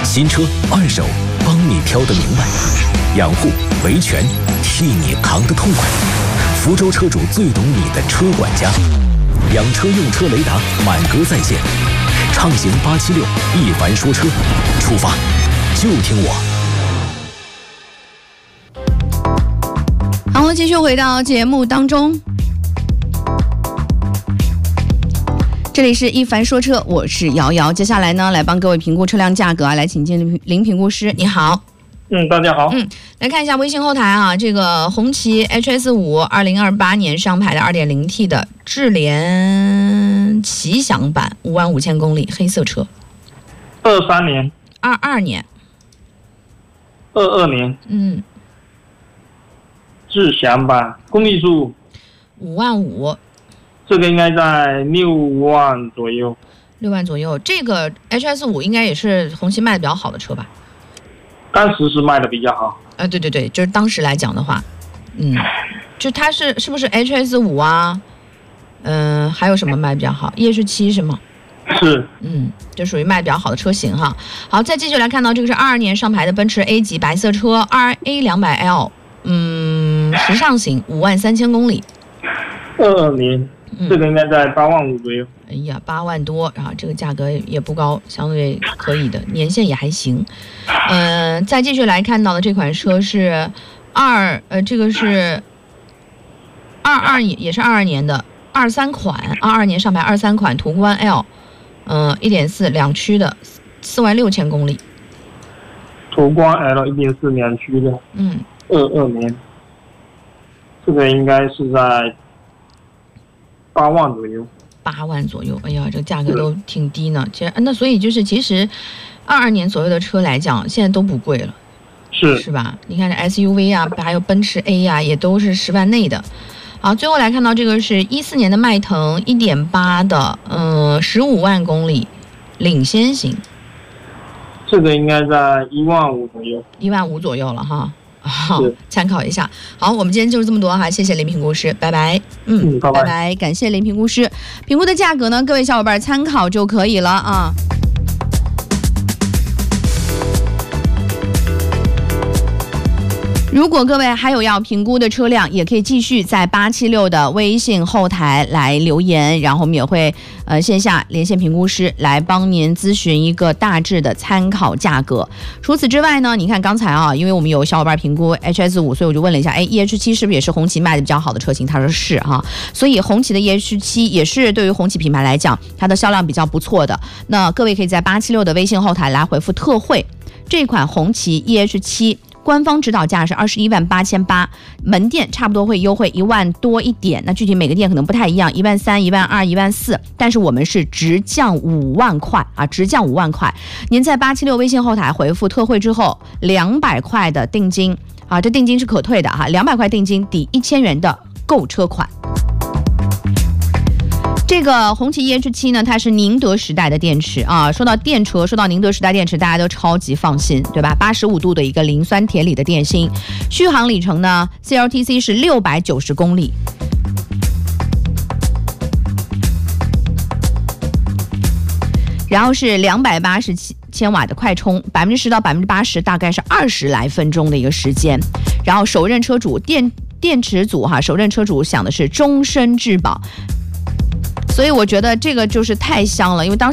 新车、二手，帮你挑得明白；养护、维权，替你扛得痛快。福州车主最懂你的车管家，养车用车雷达满格在线，畅行876，一凡说车，出发就听我。 好，我们继续回到节目当中。这里是一凡说车，我是瑶瑶。接下来呢，来帮各位评估车辆价格啊，来请进林评估师。你好。 大家好。 来看一下微信后台啊，这个红旗 HS5 2028年上牌的 2.0T 的智联奇享版55000公里黑色车。 23年。 22年。 22年。智享版公里数 55000。 这个应该在6万左右。 6万左右，这个 HS5 应该也是红旗卖的比较好的车吧？ 当时是卖的比较好。 对对对，就是当时来讲的话，就它是不是 HS5 啊？还有什么卖比较好？EH7是吗？ 是。 就属于卖比较好的车型哈。好，再继续来看到这个是22年上牌的奔驰 A 级白色车 2A200L， 时尚型53000公里。 22年。这个应该在8万5左右。 哎呀，8万多，然后这个价格也不高，相对可以的，年限也还行。再继续来看到的这款车是这个是22也是22年的23款，22年上牌23款途观 L， 1.4两驱的46000公里。 途观 L 1.4两驱的。22年。这个应该是在8万左右。 8万左右，哎呀，这个价格都挺低呢。其实，所以其实22年左右的车来讲，现在都不贵了，是吧？你看这 SUV 啊，还有奔驰 A 啊，也都是10万内的。好，最后来看到这个是14年的迈腾 1.8 的，15万公里，领先型。 这个应该在1万5左右。 1万5左右了哈。好，参考一下。好，我们今天就是这么多哈，谢谢林评估师，拜拜。拜拜，感谢林评估师。评估的价格呢，各位小伙伴参考就可以了啊。如果各位还有要评估的车辆，也可以继续在876的微信后台来留言，然后我们也会线下连线评估师来帮您咨询一个大致的参考价格。除此之外呢，你看刚才啊，因为我们有小伙伴评估 HS5， 所以我就问了一下EH7 是不是也是红旗卖的比较好的车型？他说是哈，所以红旗的 EH7 也是对于红旗品牌来讲，它的销量比较不错的。那各位可以在876的微信后台来回复特惠，这款红旗 EH7官方指导价是218800，门店差不多会优惠1万多一点，那具体每个店可能不太一样，13000、12000、14000，但是我们是直降5万块啊，直降5万块。您在876微信后台回复特惠之后，200块的定金啊，这定金是可退的哈，200块定金抵1000元的购车款。这个红旗 EH7 呢，它是宁德时代的电池啊。说到电车，说到宁德时代电池，大家都超级放心，对吧？85度的一个磷酸铁锂的电芯，续航里程呢 ，CLTC 是690公里。然后是287千瓦的快充，10%到80%，大概是20来分钟的一个时间。然后首任车主电池组哈，首任车主享的是终身质保。所以我觉得这个就是太香了，因为当时